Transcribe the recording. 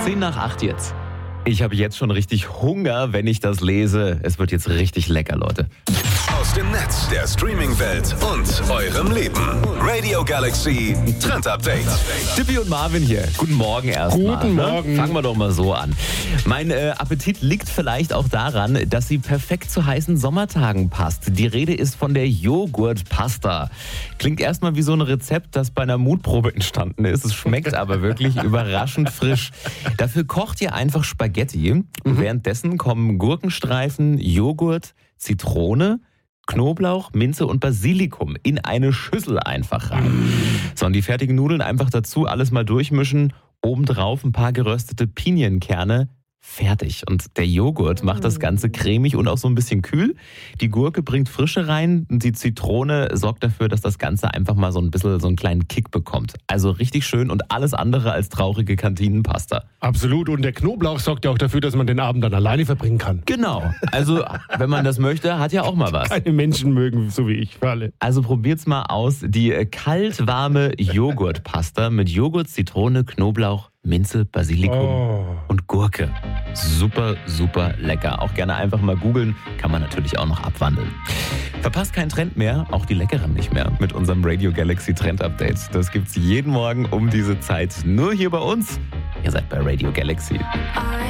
7:10 jetzt. Ich habe jetzt schon richtig Hunger, wenn ich das lese. Es wird jetzt richtig lecker, Leute. Aus dem Netz, der Streaming-Welt und eurem Leben. Radio Galaxy Trend Update. Tippi und Marvin hier. Guten Morgen erstmal. Guten Morgen. Fangen wir doch mal so an. Mein Appetit liegt vielleicht auch daran, dass sie perfekt zu heißen Sommertagen passt. Die Rede ist von der Joghurtpasta. Klingt erstmal wie so ein Rezept, das bei einer Mutprobe entstanden ist. Es schmeckt aber wirklich überraschend frisch. Dafür kocht ihr einfach Spaghetti. Währenddessen kommen Gurkenstreifen, Joghurt, Zitrone, Knoblauch, Minze und Basilikum in eine Schüssel einfach rein. So, und die fertigen Nudeln einfach dazu, alles mal durchmischen. Obendrauf ein paar geröstete Pinienkerne. Fertig. Und der Joghurt macht das Ganze cremig und auch so ein bisschen kühl. Die Gurke bringt Frische rein und die Zitrone sorgt dafür, dass das Ganze einfach mal so ein bisschen so einen kleinen Kick bekommt. Also richtig schön und alles andere als traurige Kantinenpasta. Absolut. Und der Knoblauch sorgt ja auch dafür, dass man den Abend dann alleine verbringen kann. Genau. Also, wenn man das möchte, hat ja auch mal was. Keine Menschen mögen, so wie ich, für alle. Also probiert's mal aus. Die kalt-warme Joghurtpasta mit Joghurt, Zitrone, Knoblauch, Minze, Basilikum und Gurke. Super, super lecker. Auch gerne einfach mal googeln. Kann man natürlich auch noch abwandeln. Verpasst keinen Trend mehr, auch die leckeren nicht mehr, mit unserem Radio Galaxy Trend Update. Das gibt's jeden Morgen um diese Zeit. Nur hier bei uns. Ihr seid bei Radio Galaxy.